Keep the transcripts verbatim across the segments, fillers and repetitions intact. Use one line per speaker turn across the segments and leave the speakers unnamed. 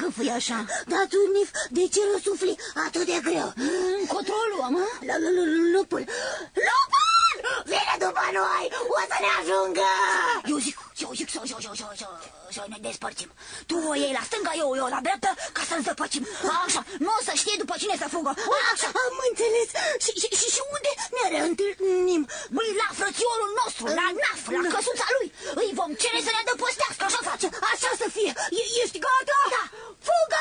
hâfâi așa?
Da, tu, Nif, de ce răsufli atât de greu?
Încotro luăm, mă?
Lupul! Lupul! Vine după noi! O să ne ajungă!
Eu zic, eu zic să, să, să, să, să, să ne despărțim. Tu o iei la stânga, eu o iau la dreapta, ca să-l zăpăcim. Așa, nu o să știe după cine să fugă. Așa.
Am înțeles. Și, și, și, și unde ne reîntâlnim?
Băi, la frățiorul nostru, la naf, la căsuța lui. Îi vom cere să ne adăpostească, așa face.
Așa să fie. E, ești gata?
Da. Fugă!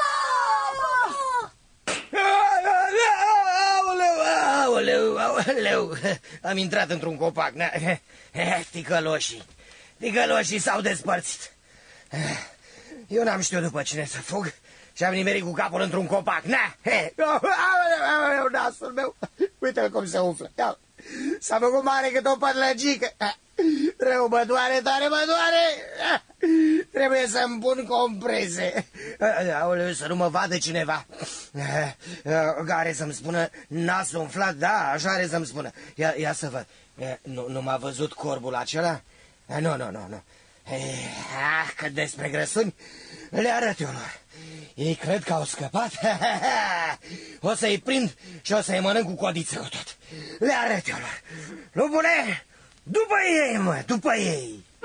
Aoleu, aoleu, aoleu. Am intrat într-un copac. Ticăloșii. Ticăloșii s-au despărțit. Eu n-am știut după cine să fug și am nimerit cu capul într-un copac. Aoleu, aoleu, nasul meu. Uite-l cum se umflă. S-a făcut mare cât o pătlăgică. Rău, mă doare, tare mă doare. Trebuie să-mi pun comprese. Aoleu, să nu mă vadă cineva. Are să-mi spună nasul umflat. Da, așa are să-mi spună. Ia, ia să văd. Nu, nu m-a văzut corbul acela? Nu, nu, nu, nu. Ah, că despre grăsuni le arăt eu lor. Ei cred că au scăpat. O să-i prind și o să-i mănânc cu codiță cu tot. Le arăt eu lor. Lupule, după ei, mă, după ei.